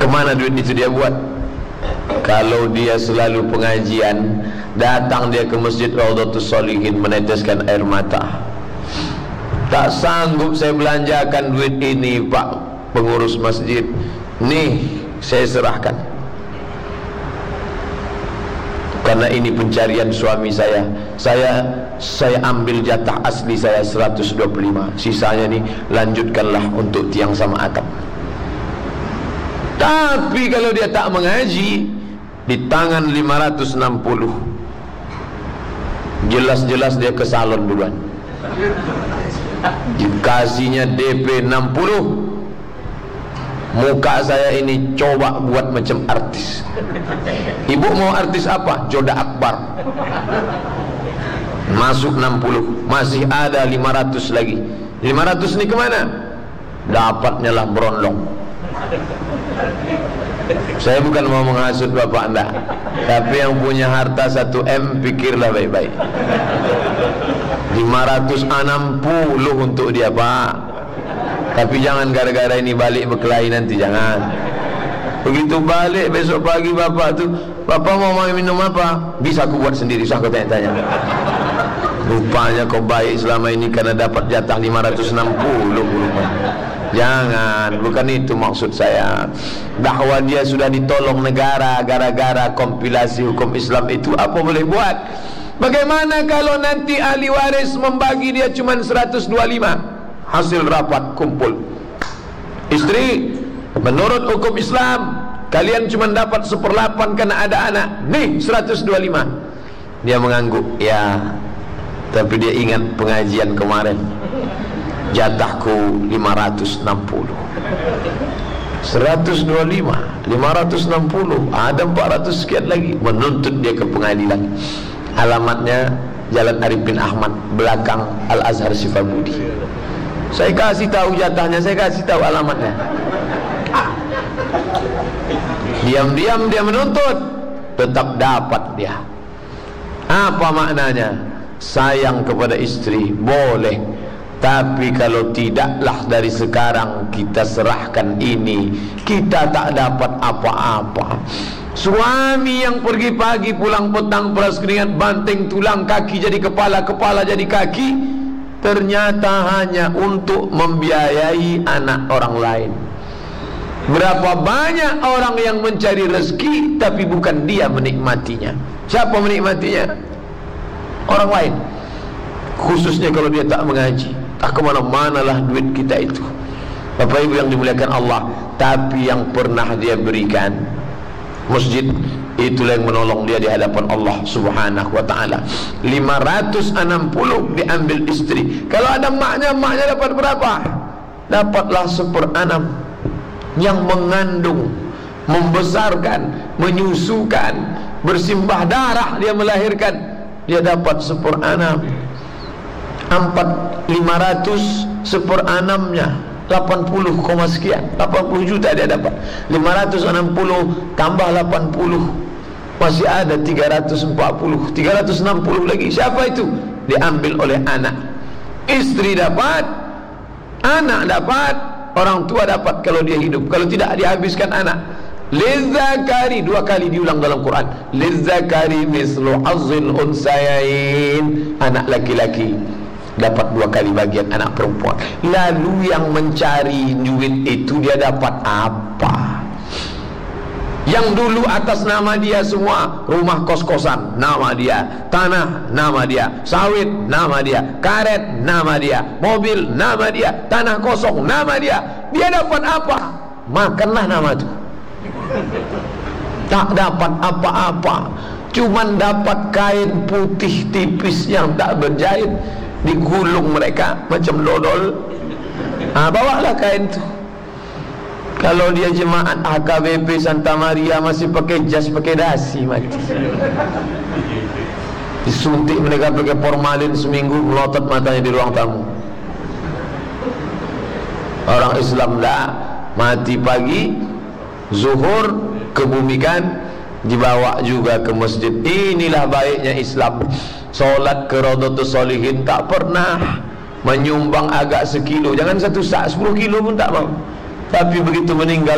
Kemana duit itu dia buat? Kalau dia selalu pengajian, datang dia ke masjid Raudhatus Shalihin meneteskan air mata. Tak sanggup saya belanjakan duit ini, Pak pengurus masjid. Nih, saya serahkan. Karena ini pencarian suami saya. Saya ambil jatah asli saya 125. Sisanya nih lanjutkanlah untuk tiang sama atap. Tapi kalau dia tak mengaji, di tangan 560, jelas-jelas dia ke salon duluan. Dikasihnya DP 60, muka saya ini coba buat macam artis. Ibu mau artis apa? Joda Akbar. Masuk 60, masih ada 500 lagi. 500 ini kemana? Dapatnya lah berondong. Saya bukan mau menghasut bapak anda, tapi yang punya harta 1M pikirlah baik-baik. 560 untuk dia, Pak. Tapi jangan gara-gara ini balik berkelahi nanti, jangan. Begitu balik besok pagi bapak tu, bapak mau minum apa? Bisa aku buat sendiri, usah kau tanya-tanya. Rupanya kau baik selama ini karena dapat jatah 560. Jangan, bukan itu maksud saya. Bahwa dia sudah ditolong negara gara-gara kompilasi hukum Islam itu, apa boleh buat? Bagaimana kalau nanti ahli waris membagi dia cuma 125? Hasil rapat kumpul, istri, menurut hukum Islam kalian cuma dapat 1/8 karena ada anak. Nih 125. Dia mengangguk, ya, tapi dia ingat pengajian kemarin, jatahku 560. 125, 560, ada 400 sekian lagi. Menuntut dia ke pengadilan. Alamatnya Jalan Arifin Ahmad, belakang Al-Azhar Sifabudi. Saya kasih tahu jatahnya, saya kasih tahu alamatnya. Diam-diam dia menuntut, tetap dapat dia. Apa maknanya? Sayang kepada istri boleh, tapi kalau tidaklah dari sekarang kita serahkan ini, kita tak dapat apa-apa. Suami yang pergi pagi pulang petang, peras keringat, banting tulang, kaki jadi kepala, kepala jadi kaki, ternyata hanya untuk membiayai anak orang lain. Berapa banyak orang yang mencari rezeki tapi bukan dia menikmatinya. Siapa menikmatinya? Orang lain. Khususnya kalau dia tak mengaji, tak kemana-manalah duit kita itu. Bapak Ibu yang dimuliakan Allah. Tapi yang pernah dia berikan, masjid, itulah yang menolong dia di hadapan Allah Subhanahu wa ta'ala. 560 diambil istri. Kalau ada maknya, maknya dapat berapa? Dapatlah 1/6. Yang mengandung, membesarkan, menyusukan, bersimbah darah dia melahirkan, dia dapat 1/6. 500 1/6-nya 80, sekian, 80 juta dia dapat. 560 tambah 80, masih ada 340, 360 lagi. Siapa itu? Diambil oleh anak. Istri dapat, anak dapat, orang tua dapat kalau dia hidup. Kalau tidak, dihabiskan anak. Lizzakari, 2 kali diulang dalam Quran. Lizzakari mislu hazzil unsayain. Anak laki-laki dapat 2 kali bagian anak perempuan. Lalu yang mencari duit itu dia dapat apa? Yang dulu atas nama dia semua, rumah kos-kosan nama dia, tanah nama dia, sawit nama dia, karet nama dia, mobil nama dia, tanah kosong nama dia. Dia dapat apa? Makanlah nama itu. Tak dapat apa-apa, cuman dapat kain putih tipis yang tak berjahit, digulung mereka macam dodol. Bawalah kain itu. Kalau dia jemaat HKBP Santa Maria masih pakai jas, pakai dasi, mati. Disuntik mereka pakai formalin seminggu, melotot matanya di ruang tamu. Orang Islam dah mati pagi, zuhur kebumikan, dibawa juga ke masjid. Inilah baiknya Islam. Solat ke Raudhatus Shalihin tak pernah menyumbang agak sekilo, jangan 1 sak, 10 kilo pun tak mau. Tapi begitu meninggal